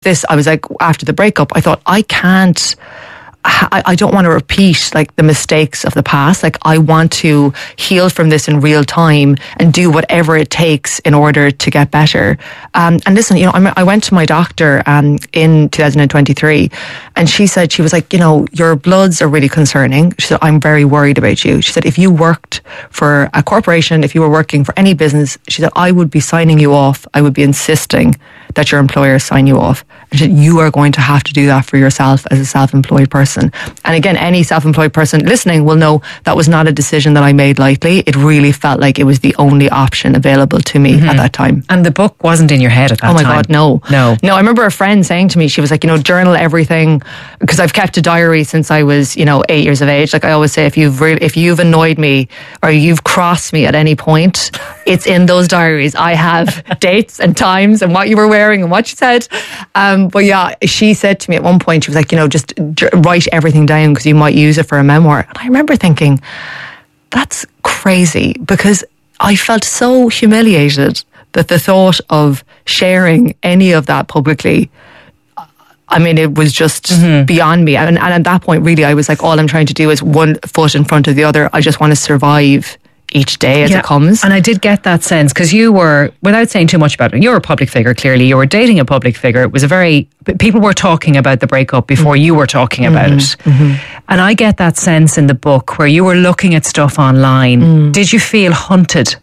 this, I was like, after the breakup, I thought, I don't want to repeat like the mistakes of the past. Like, I want to heal from this in real time and do whatever it takes in order to get better. And listen, I went to my doctor in 2023, and she said, she was like, your bloods are really concerning. She said, I'm very worried about you. She said, if you worked for a corporation, if you were working for any business, she said, I would be signing you off. I would be insisting that your employer sign you off. And she said, you are going to have to do that for yourself as a self-employed person. And again, any self-employed person listening will know that was not a decision that I made lightly. It really felt like it was the only option available to me at that time. And the book wasn't in your head at that time? Oh my God, no. I remember a friend saying to me, she was like, journal everything, because I've kept a diary since I was, 8 years of age. Like I always say, if you've annoyed me or you've crossed me at any point, it's in those diaries. I have dates and times and what you were wearing and what you said. But yeah, she said to me at one point, she was like, just write everything down because you might use it for a memoir. And I remember thinking, that's crazy, because I felt so humiliated that the thought of sharing any of that publicly, I mean, it was just beyond me. And at that point, really, I was like, all I'm trying to do is one foot in front of the other. I just want to survive each day as it comes. And I did get that sense, because you were, without saying too much about it, you're a public figure, clearly. You were dating a public figure. It was people were talking about the breakup before you were talking about it. And I get that sense in the book where you were looking at stuff online. Did you feel hunted?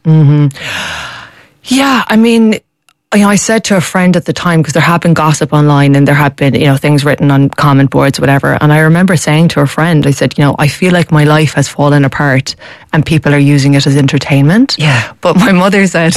Yeah, I mean, I said to a friend at the time, because there had been gossip online and there had been, things written on comment boards, whatever. And I remember saying to a friend, I said, I feel like my life has fallen apart and people are using it as entertainment. Yeah. But my mother said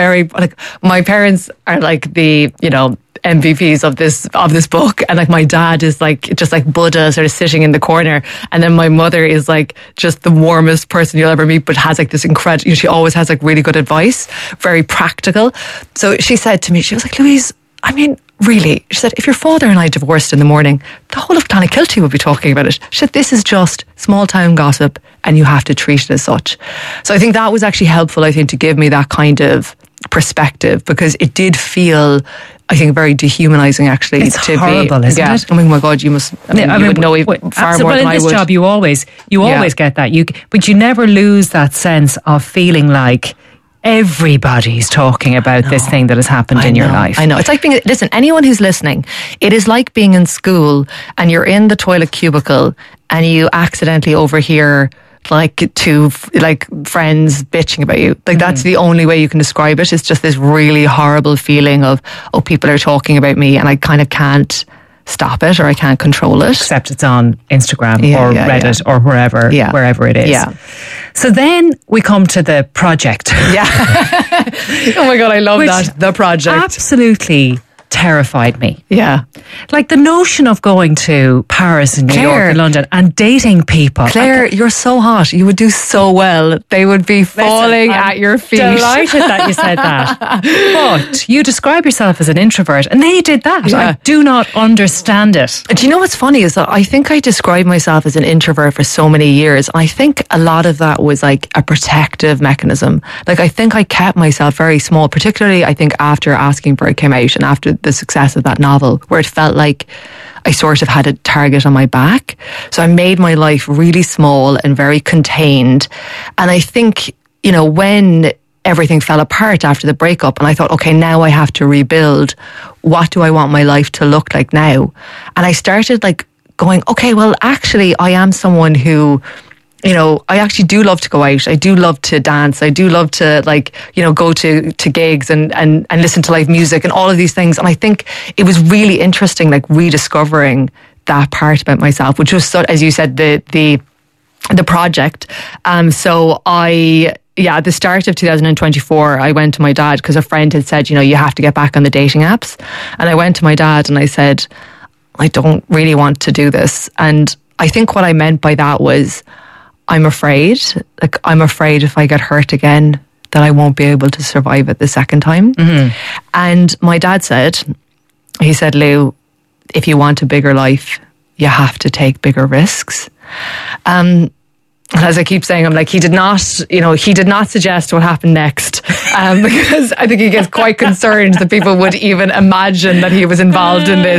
my parents are like the, MVPs of this book, and like my dad is like just like Buddha, sort of sitting in the corner, and then my mother is like just the warmest person you'll ever meet, but has like this incredible, she always has like really good advice, very practical. So she said to me, she was like, Louise, I mean, really, she said, if your father and I divorced in the morning, the whole of Clonakilty would be talking about it. She said, this is just small town gossip and you have to treat it as such. So I think that was actually helpful, I think, to give me that kind of perspective, because it did feel, I think, very dehumanizing, actually. It's horrible, isn't it? Oh my God, you must, you would know far more than I would. In this job, you always get that. But you never lose that sense of feeling like everybody's talking about this thing that has happened in your life. I know. It's like listen, anyone who's listening, it is like being in school and you're in the toilet cubicle and you accidentally overhear two friends bitching about you. Like that's the only way you can describe it. It's just this really horrible feeling of, people are talking about me and I kind of can't stop it or I can't control it. Except it's on Instagram or Reddit or wherever it is. Yeah. So then we come to the project. Yeah. Oh my God, I love that. The project. Absolutely terrified me. Yeah. Like the notion of going to Paris and New York and London and dating people. Claire, you're so hot. You would do so well. They would be falling at your feet. Delighted that you said that. But you describe yourself as an introvert and then you did that. Yeah. I do not understand it. Do you know what's funny is that I think I described myself as an introvert for so many years. I think a lot of that was like a protective mechanism. Like I think I kept myself very small, particularly I think after Asking for It came out and after the success of that novel, where it felt like I sort of had a target on my back. So I made my life really small and very contained. And I think, when everything fell apart after the breakup and I thought, okay, now I have to rebuild. What do I want my life to look like now? And I started going, okay, well, actually, I am someone who, I actually do love to go out. I do love to dance. I do love to go to gigs and listen to live music and all of these things. And I think it was really interesting, rediscovering that part about myself, which was, as you said, the project. So at the start of 2024, I went to my dad because a friend had said, you have to get back on the dating apps. And I went to my dad and I said, I don't really want to do this. And I think what I meant by that was, I'm afraid. I'm afraid if I get hurt again, that I won't be able to survive it the second time. Mm-hmm. And my dad said, Lou, if you want a bigger life, you have to take bigger risks. And as I keep saying, I'm like, he did not suggest what happened next, because I think he gets quite concerned that people would even imagine that he was involved in this.